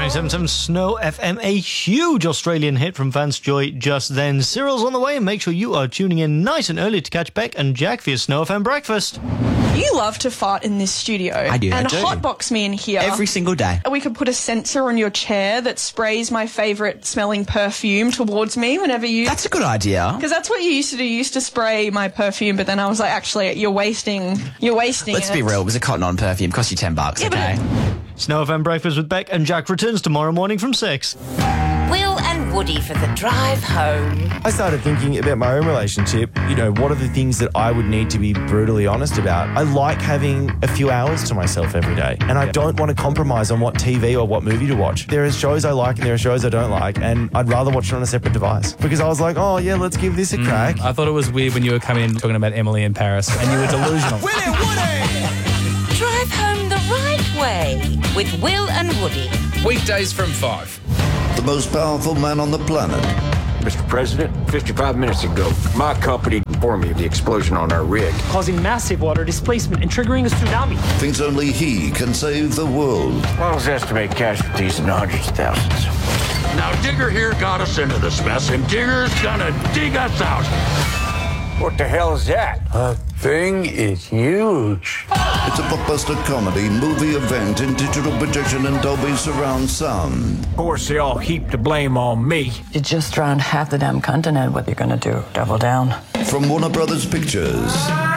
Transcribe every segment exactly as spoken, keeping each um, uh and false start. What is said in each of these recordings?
ninety-seven point seven Snow F M, a huge Australian hit from Vance Joy just then. Cyril's on the way, and make sure you are tuning in nice and early to catch Beck and Jack for your Snow F M breakfast. You love to fart in this studio. I do, And I do. hotbox me in here. Every single day. We could put a sensor on your chair that sprays my favourite smelling perfume towards me whenever you... That's a good idea. Because that's what you used to do. You used to spray my perfume, but then I was like, actually, you're wasting... You're wasting Let's it. be real, it was a cotton on perfume. Cost you ten bucks, Yeah, okay? Snow F M breakfast with Beck and Jack returns tomorrow morning from six. Will and Woody for the drive home. I started thinking about my own relationship. You know, what are the things that I would need to be brutally honest about? I like having a few hours to myself every day, and I don't want to compromise on what T V or what movie to watch. There are shows I like and there are shows I don't like, and I'd rather watch it on a separate device because I was like, oh yeah, let's give this a crack. Mm, I thought it was weird when you were coming in talking about Emily in Paris and you were delusional. Drive home the right way with Will and Woody. Weekdays from five. The most powerful man on the planet. Mister President, fifty-five minutes ago, my company informed me of the explosion on our rig, causing massive water displacement and triggering a tsunami. Thinks only he can save the world. Wells estimate casualties in the hundreds of thousands. Now, Digger here got us into this mess, and Digger's gonna dig us out. What the hell is that? That thing is huge. It's a blockbuster comedy movie event in digital projection and Dolby surround sound. Of course, they all heap the blame on me. You just drowned half the damn continent. What are you gonna do? Double down? From Warner Brothers Pictures.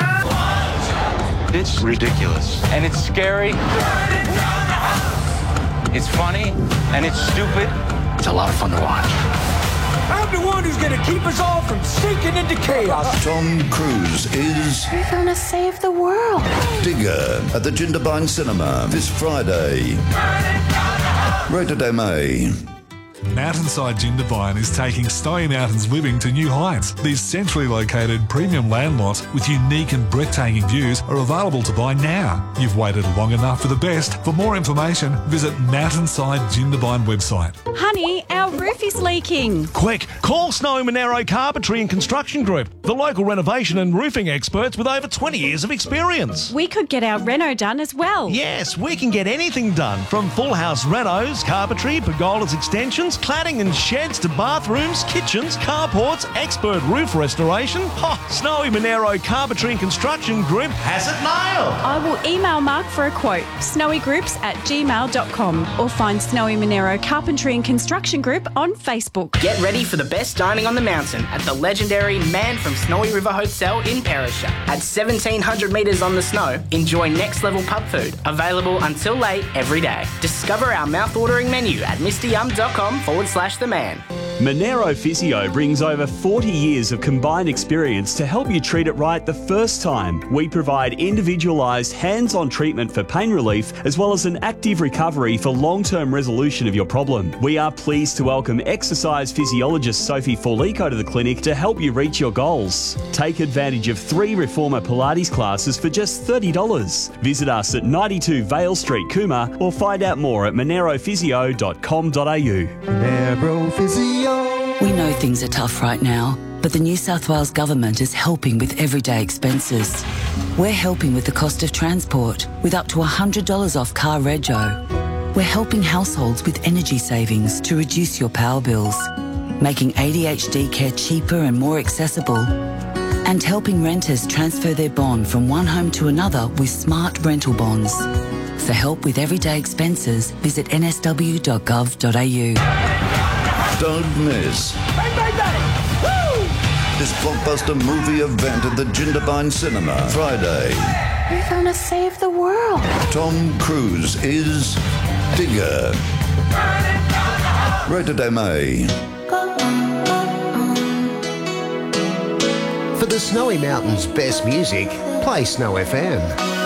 It's ridiculous. And it's scary. It's funny. And it's stupid. It's a lot of fun to watch. I'm the one who's gonna keep us all from sinking into chaos. Tom Cruise is... We're gonna save the world. Digger at the Jindabyne Cinema this Friday. Rated M A. Mountainside Jindabyne is taking Snowy Mountains living to new heights. These centrally located premium land lots with unique and breathtaking views are available to buy now. You've waited long enough for the best. For more information, visit Mountainside Jindabyne website. Honey, our roof is leaking. Quick, call Snowy Monero Carpentry and Construction Group, the local renovation and roofing experts with over twenty years of experience. We could get our reno done as well. Yes, we can get anything done, from full house renos, carpentry, pergolas extensions, cladding and sheds to bathrooms, kitchens, carports, expert roof restoration. Oh, Snowy Monero Carpentry and Construction Group has it nailed. I will email Mark for a quote, snowygroups at gmail dot com, or find Snowy Monero Carpentry and Construction Group on Facebook. Get ready for the best dining on the mountain at the legendary Man from Snowy River Hotel in Perisher. At seventeen hundred metres on the snow, enjoy next level pub food, available until late every day. Discover our mouth-watering menu at mister yum dot com forward slash the man. Monero Physio brings over forty years of combined experience to help you treat it right the first time. We provide individualised hands-on treatment for pain relief as well as an active recovery for long-term resolution of your problem. We are pleased to welcome exercise physiologist Sophie Forlico to the clinic to help you reach your goals. Take advantage of three Reformer Pilates classes for just thirty dollars. Visit us at ninety-two Vale Street, Cooma, or find out more at monero physio dot com dot a u. Monero Physio. We know things are tough right now, but the New South Wales Government is helping with everyday expenses. We're helping with the cost of transport, with up to one hundred dollars off car rego. We're helping households with energy savings to reduce your power bills, making A D H D care cheaper and more accessible, and helping renters transfer their bond from one home to another with smart rental bonds. For help with everyday expenses, visit n s w dot gov dot a u. Don't miss Bang, bang, bang! Woo! this blockbuster movie event at the Jindabyne Cinema Friday. We're gonna save the world. Tom Cruise is Digger. Rated M A. For the Snowy Mountains' best music, play Snow F M.